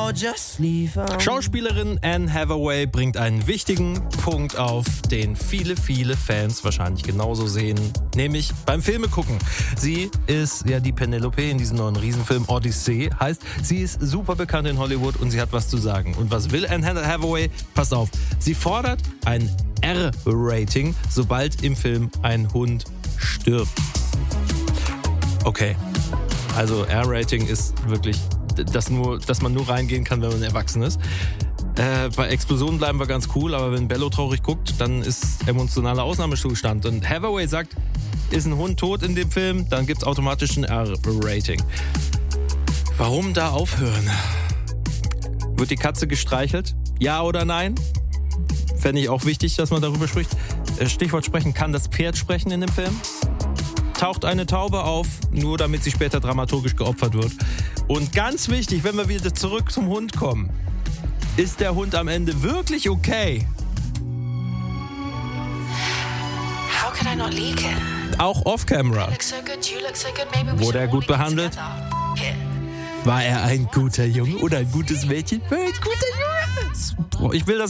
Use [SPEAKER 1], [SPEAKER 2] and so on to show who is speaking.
[SPEAKER 1] Schauspielerin Anne Hathaway bringt einen wichtigen Punkt auf, den viele Fans wahrscheinlich genauso sehen, nämlich beim Filme gucken. Sie ist ja die Penelope in diesem neuen Riesenfilm Odyssey, heißt, sie ist super bekannt in Hollywood und sie hat was zu sagen. Und was will Anne Hathaway? Passt auf, sie fordert ein R-Rating, sobald im Film ein Hund stirbt. Okay, also R-Rating ist wirklich, dass man nur reingehen kann, wenn man erwachsen ist. Bei Explosionen bleiben wir ganz cool, aber wenn Bello traurig guckt, dann ist emotionaler Ausnahmezustand. Und Hathaway sagt, ist ein Hund tot in dem Film, dann gibt es automatisch ein R-Rating. Warum da aufhören? Wird die Katze gestreichelt? Ja oder nein? Fände ich auch wichtig, dass man darüber spricht. Stichwort sprechen, kann das Pferd sprechen in dem Film? Taucht eine Taube auf, nur damit sie später dramaturgisch geopfert wird. Und ganz wichtig, wenn wir wieder zurück zum Hund kommen, ist der Hund am Ende wirklich okay?
[SPEAKER 2] How could I not leak it?
[SPEAKER 1] Auch off-camera. Wurde er gut behandelt? War er ein guter Junge oder ein gutes Mädchen? Ein guter Junge. Ich will das